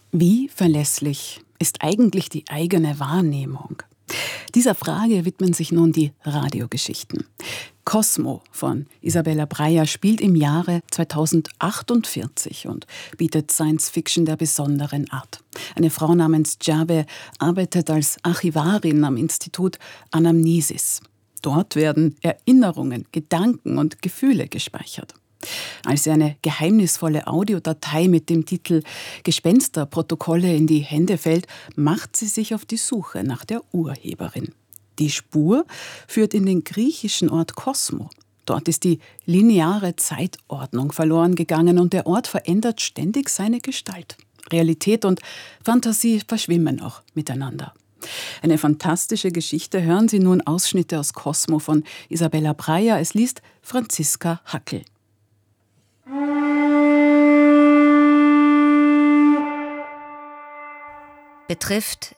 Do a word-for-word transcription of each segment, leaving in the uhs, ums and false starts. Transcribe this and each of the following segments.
Wie verlässlich ist eigentlich die eigene Wahrnehmung? Dieser Frage widmen sich nun die Radiogeschichten. Cosmo von Isabella Breyer spielt im Jahre zweitausendachtundvierzig und bietet Science-Fiction der besonderen Art. Eine Frau namens Jave arbeitet als Archivarin am Institut Anamnesis. Dort werden Erinnerungen, Gedanken und Gefühle gespeichert. Als sie eine geheimnisvolle Audiodatei mit dem Titel Gespensterprotokolle in die Hände fällt, macht sie sich auf die Suche nach der Urheberin. Die Spur führt in den griechischen Ort Kosmo. Dort ist die lineare Zeitordnung verloren gegangen und der Ort verändert ständig seine Gestalt. Realität und Fantasie verschwimmen auch miteinander. Eine fantastische Geschichte. Hören Sie nun Ausschnitte aus Cosmo von Isabella Breyer. Es liest Franziska Hackel. Betrifft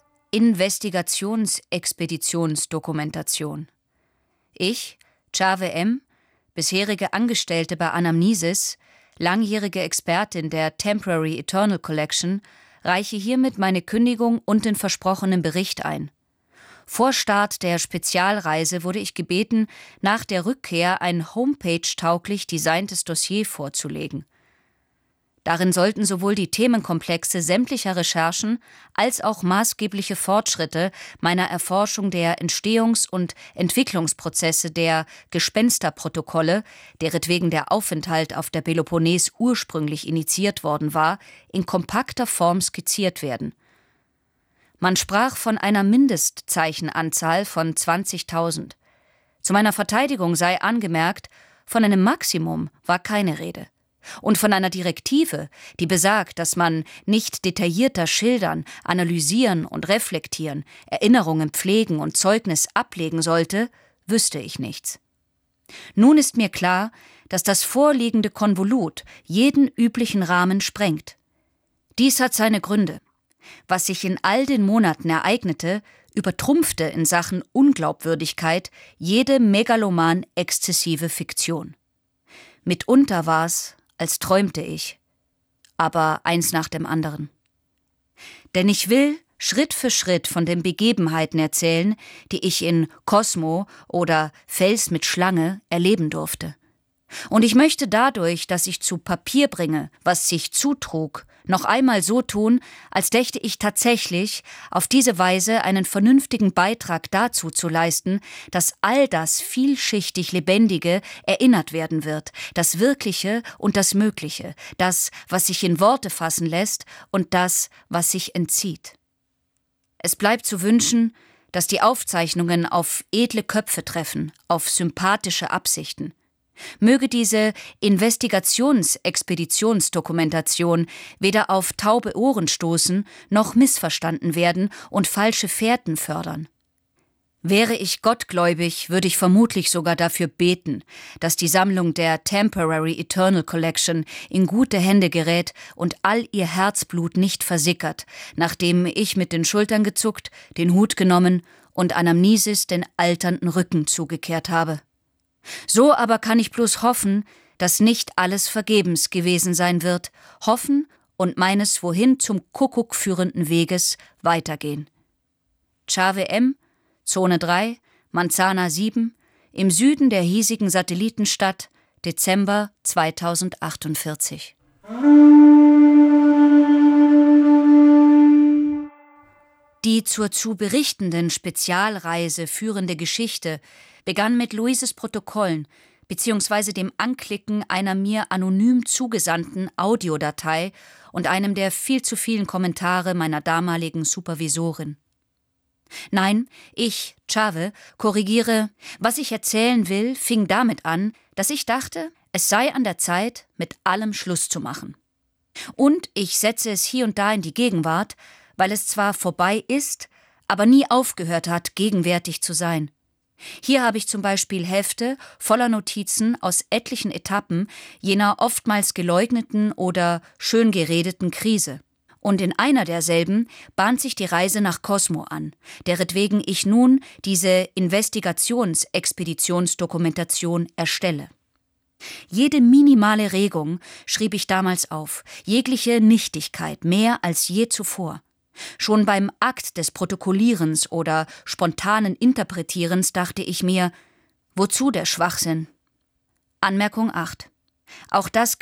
Investigationsexpeditionsdokumentation. Ich, Jave M., bisherige Angestellte bei Anamnesis, langjährige Expertin der Temporary Eternal Collection, reiche hiermit meine Kündigung und den versprochenen Bericht ein. Vor Start der Spezialreise wurde ich gebeten, nach der Rückkehr ein homepage-tauglich designtes Dossier vorzulegen. Darin sollten sowohl die Themenkomplexe sämtlicher Recherchen als auch maßgebliche Fortschritte meiner Erforschung der Entstehungs- und Entwicklungsprozesse der Gespensterprotokolle, deretwegen der Aufenthalt auf der Peloponnes ursprünglich initiiert worden war, in kompakter Form skizziert werden. Man sprach von einer Mindestzeichenanzahl von zwanzigtausend. Zu meiner Verteidigung sei angemerkt, von einem Maximum war keine Rede. Und von einer Direktive, die besagt, dass man nicht detaillierter schildern, analysieren und reflektieren, Erinnerungen pflegen und Zeugnis ablegen sollte, wüsste ich nichts. Nun ist mir klar, dass das vorliegende Konvolut jeden üblichen Rahmen sprengt. Dies hat seine Gründe. Was sich in all den Monaten ereignete, übertrumpfte in Sachen Unglaubwürdigkeit jede megaloman exzessive Fiktion. Mitunter war's, als träumte ich, aber eins nach dem anderen. Denn ich will Schritt für Schritt von den Begebenheiten erzählen, die ich in Cosmo oder Fels mit Schlange erleben durfte. Und ich möchte dadurch, dass ich zu Papier bringe, was sich zutrug, noch einmal so tun, als dächte ich tatsächlich, auf diese Weise einen vernünftigen Beitrag dazu zu leisten, dass all das vielschichtig Lebendige erinnert werden wird, das Wirkliche und das Mögliche, das, was sich in Worte fassen lässt und das, was sich entzieht. Es bleibt zu wünschen, dass die Aufzeichnungen auf edle Köpfe treffen, auf sympathische Absichten. Möge diese Investigations-Expeditionsdokumentation weder auf taube Ohren stoßen, noch missverstanden werden und falsche Fährten fördern. Wäre ich gottgläubig, würde ich vermutlich sogar dafür beten, dass die Sammlung der Temporary Eternal Collection in gute Hände gerät und all ihr Herzblut nicht versickert, nachdem ich mit den Schultern gezuckt, den Hut genommen und Anamnesis den alternden Rücken zugekehrt habe. So aber kann ich bloß hoffen, dass nicht alles vergebens gewesen sein wird, hoffen und meines wohin zum Kuckuck führenden Weges weitergehen. Jave M., Zone drei, Manzana sieben, im Süden der hiesigen Satellitenstadt, Dezember zweitausendachtundvierzig. Die zur zu berichtenden Spezialreise führende Geschichte begann mit Luises Protokollen bzw. dem Anklicken einer mir anonym zugesandten Audiodatei und einem der viel zu vielen Kommentare meiner damaligen Supervisorin. Nein, ich, Jave, korrigiere, was ich erzählen will, fing damit an, dass ich dachte, es sei an der Zeit, mit allem Schluss zu machen. Und ich setze es hier und da in die Gegenwart, weil es zwar vorbei ist, aber nie aufgehört hat, gegenwärtig zu sein. Hier habe ich zum Beispiel Hefte voller Notizen aus etlichen Etappen jener oftmals geleugneten oder schön geredeten Krise. Und in einer derselben bahnt sich die Reise nach Cosmo an, deretwegen ich nun diese Investigations-Expeditionsdokumentation erstelle. Jede minimale Regung schrieb ich damals auf, jegliche Nichtigkeit mehr als je zuvor. Schon beim Akt des Protokollierens oder spontanen Interpretierens dachte ich mir, wozu der Schwachsinn? Anmerkung acht. Auch das